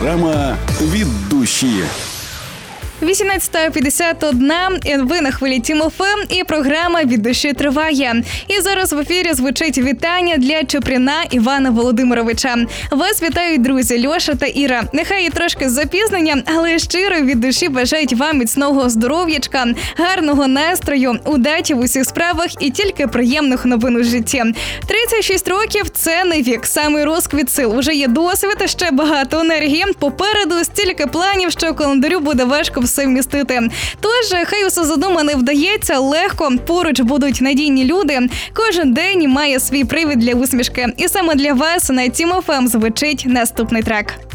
Програма «Від душі». 18:51, ви на хвилі Тім ФМ і програма «Від душі» триває. І зараз в ефірі звучить вітання для Чупріна Івана Володимировича. Вас вітають друзі Льоша та Іра. Нехай і трошки з запізненням, але щиро від душі бажають вам міцного здоров'ячка, гарного настрою, удачі в усіх справах і тільки приємних новин у житті. 36 років – це не вік, саме розквіт сил. Уже є досвід, а ще багато енергії. Попереду стільки планів, що календарю буде важко все вмістити. Тож, хай усе задумане вдається легко, поруч будуть надійні люди. Кожен день має свій привід для усмішки. І саме для вас на Тім ФМ звучить наступний трек.